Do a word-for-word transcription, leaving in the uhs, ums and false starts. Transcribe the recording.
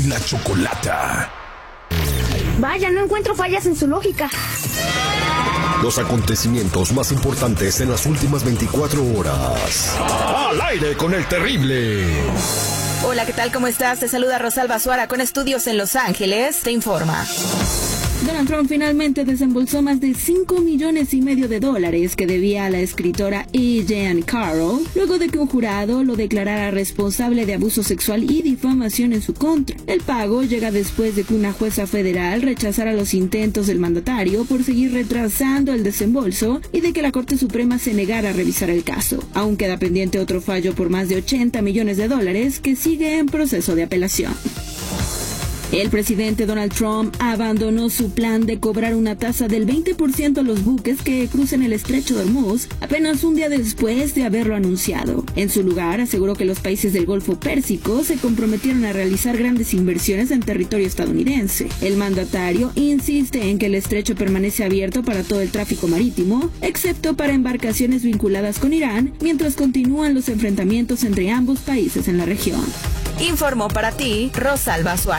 la Chocolata. Vaya, no encuentro fallas en su lógica. Los acontecimientos más importantes en las últimas veinticuatro horas. Al aire con el terrible. Hola, ¿qué tal? ¿Cómo estás? Te saluda Rosalba Suara con estudios en Los Ángeles. Te informa. Donald Trump finalmente desembolsó más de cinco millones y medio de dólares que debía a la escritora E. Jean Carroll, luego de que un jurado lo declarara responsable de abuso sexual y difamación en su contra. El pago llega después de que una jueza federal rechazara los intentos del mandatario por seguir retrasando el desembolso y de que la Corte Suprema se negara a revisar el caso. Aún queda pendiente otro fallo por más de ochenta millones de dólares que sigue en proceso de apelación. El presidente Donald Trump abandonó su plan de cobrar una tasa del veinte por ciento a los buques que crucen el estrecho de Hormuz apenas un día después de haberlo anunciado. En su lugar, aseguró que los países del Golfo Pérsico se comprometieron a realizar grandes inversiones en territorio estadounidense. El mandatario insiste en que el estrecho permanece abierto para todo el tráfico marítimo, excepto para embarcaciones vinculadas con Irán, mientras continúan los enfrentamientos entre ambos países en la región. Informó para ti Rosalba Suárez.